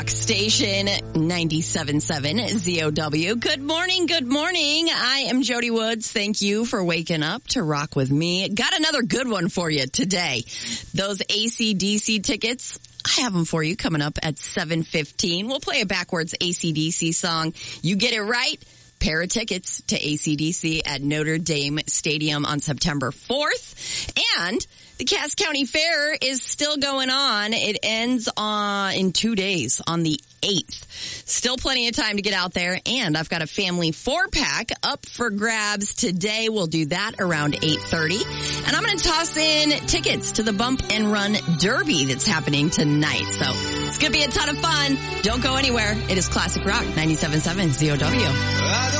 Station 97.7 ZOW. Good morning. Good morning. I am Jody Woods. Thank you for waking up to rock with me. Got another good one for you today. Those AC/DC tickets, I have them for you coming up at 7:15. We'll play a backwards AC/DC song. You get it right. Pair of tickets to AC/DC at Notre Dame Stadium on September 4th. And the Cass County Fair is still going on. It ends in 2 days on the 8th. Still plenty of time to get out there. And I've got a family 4-pack up for grabs today. We'll do that around 8:30. And I'm going to toss in tickets to the Bump and Run Derby that's happening tonight. So it's going to be a ton of fun. Don't go anywhere. It is Classic Rock 97.7 ZOW.